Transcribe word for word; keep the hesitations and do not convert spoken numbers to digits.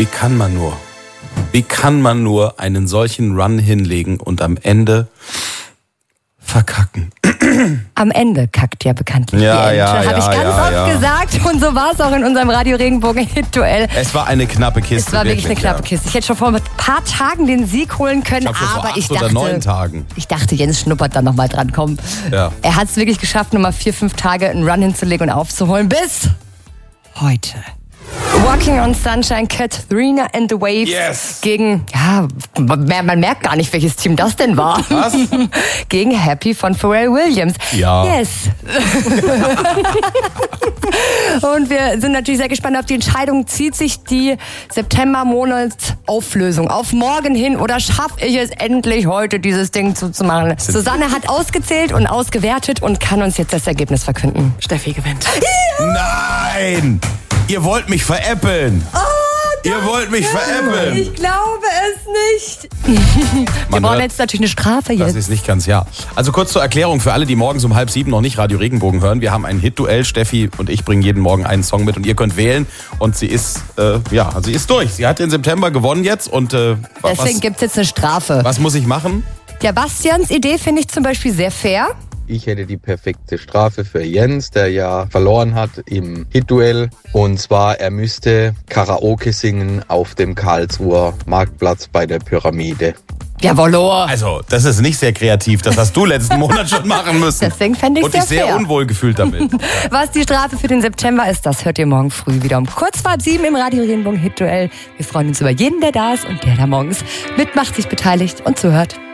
Wie kann man nur? Wie kann man nur einen solchen Run hinlegen und am Ende verkacken? Am Ende kackt ja bekanntlich Ja, die Ente, ja, habe ja, ich ganz ja, oft ja. gesagt. Und so war es auch in unserem Radio Regenbogen Hit-Duell. Es war eine knappe Kiste. Es war wirklich, wirklich eine knappe ja. Kiste. Ich hätte schon vor ein paar Tagen den Sieg holen können, Ich glaub, vor aber acht ich oder dachte, neun Tagen. ich dachte, Jens schnuppert da nochmal dran. Komm. Ja. Er hat es wirklich geschafft, nochmal vier, fünf Tage einen Run hinzulegen und aufzuholen. Bis heute. Walking on Sunshine, Katrina and the Waves Yes. gegen, ja, man, man merkt gar nicht, welches Team das denn war. Was? Gegen Happy von Pharrell Williams. Ja. Yes. Und wir sind natürlich sehr gespannt auf die Entscheidung. Zieht sich die September-Monatsauflösung auf morgen hin oder schaffe ich es endlich heute, dieses Ding zuzumachen? Susanne hat ausgezählt und ausgewertet und kann uns jetzt das Ergebnis verkünden. Steffi gewinnt. Nein! Ihr wollt mich veräppeln! Oh, Ihr wollt mich veräppeln! ich glaube es nicht. Wir Man brauchen hört- jetzt natürlich eine Strafe Das jetzt. ist nicht ganz ja. Also kurz zur Erklärung für alle, die morgens um halb sieben noch nicht Radio Regenbogen hören. Wir haben ein Hit-Duell. Steffi und ich bringen jeden Morgen einen Song mit und ihr könnt wählen. Und sie ist, äh, ja, sie ist durch. Sie hat den September gewonnen jetzt und äh, was, Deswegen gibt es jetzt eine Strafe. was muss ich machen? Der Bastians Idee finde ich zum Beispiel sehr fair. Ich hätte die perfekte Strafe für Jens, der ja verloren hat im Hit-Duell. Und zwar, er müsste Karaoke singen auf dem Karlsruher Marktplatz bei der Pyramide. Jawollo. Also, das ist nicht sehr kreativ. Das hast du letzten Monat schon machen müssen. Deswegen fände ich Und dich sehr sehr fair. unwohl gefühlt damit. Was die Strafe für den September ist, das hört ihr morgen früh wieder um kurz vor halb sieben im Radio Regenbogen Hit Duell. Wir freuen uns über jeden, der da ist und der da morgens mitmacht, sich beteiligt und zuhört.